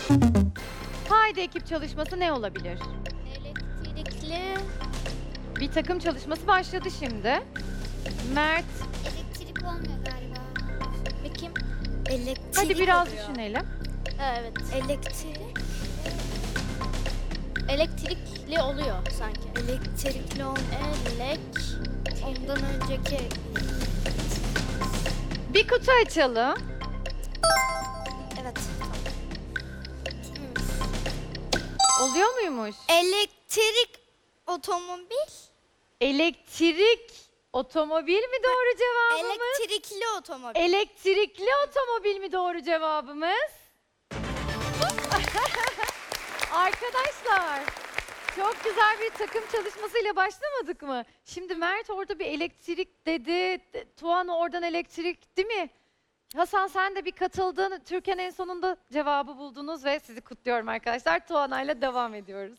Haydi ekip çalışması ne olabilir? Elektrikli. Bir takım çalışması başladı şimdi. Mert, Elektrik olmuyor galiba. Bakayım. Elektrik hadi biraz oluyor. düşünelim. Evet. Elektrik. Elektrikli oluyor sanki. Elektrikli Elek. ondan önceki. Bir kutu açalım. Evet. Oluyor muymuş? Elektrik otomobil. Elektrik otomobil mi doğru cevabımız? Elektrikli otomobil. Elektrikli otomobil mi doğru cevabımız? Arkadaşlar, çok güzel bir takım çalışmasıyla başlamadık mı? Şimdi Mert orada bir elektrik dedi, Tuğan oradan elektrik değil mi? Hasan sen de bir katıldın, Türkan en sonunda cevabı buldunuz ve sizi kutluyorum arkadaşlar. Tuğanayla devam ediyoruz.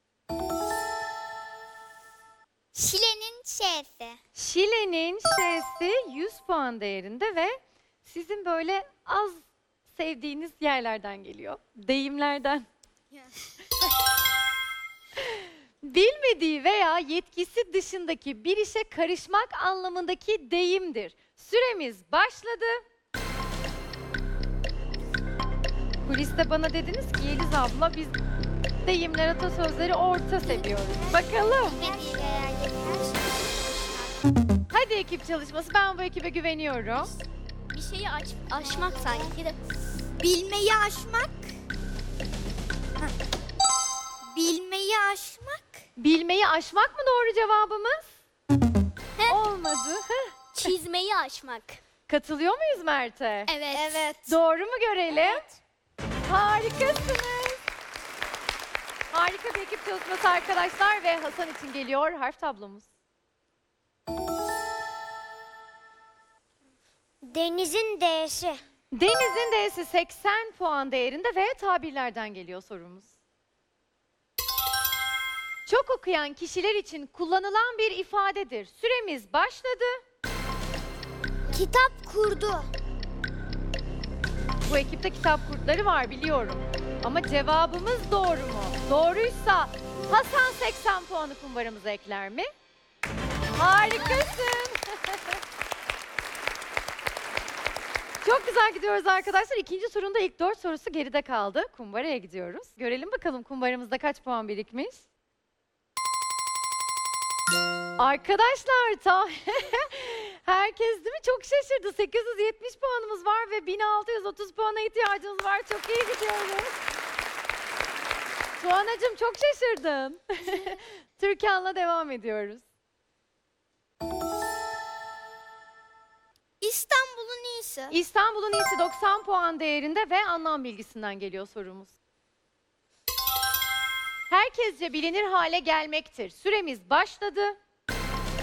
Şile'nin şefi. Şile'nin Ş'si 100 puan değerinde ve sizin böyle az sevdiğiniz yerlerden geliyor. Deyimlerden. Bilmediği veya yetkisi dışındaki bir işe karışmak anlamındaki deyimdir. Süremiz başladı. Kuliste bana dediniz ki Yeliz abla biz deyimler, atasözleri orta seviyoruz. Bakalım. Hadi ekip çalışması. Ben bu ekibe güveniyorum. Bir şeyi aşmak sanki de. Bilmeyi aşmak. Ha. Bilmeyi aşmak. Bilmeyi aşmak mı doğru cevabımız? Olmadı. Çizmeyi aşmak. Katılıyor muyuz Mert'e? Evet. Evet. Doğru mu görelim? Harikasınız. Harika bir ekip çalışması arkadaşlar ve Hasan için geliyor harf tablomuz. Denizin D'si. Deniz'in D'si 80 puan değerinde ve tabirlerden geliyor sorumuz. Çok okuyan kişiler için kullanılan bir ifadedir. Süremiz başladı. Kitap kurdu. Bu ekipte kitap kurtları var biliyorum. Ama cevabımız doğru mu? Doğruysa Hasan 80 puanı kumbaramıza ekler mi? Harikasın. Çok güzel gidiyoruz arkadaşlar. İkinci turunda ilk 4 sorusu geride kaldı. Kumbaraya gidiyoruz. Görelim bakalım kumbaramızda kaç puan birikmiş? Arkadaşlar herkes değil mi? Çok şaşırdı. 870 puanımız var ve 1630 puana ihtiyacımız var. Çok iyi gidiyoruz. Tuğanacığım çok şaşırdın. Türkan'la devam ediyoruz. İstanbul'un iyisi. İstanbul'un iyisi 90 puan değerinde ve anlam bilgisinden geliyor sorumuz. Herkesce bilinir hale gelmektir. Süremiz başladı.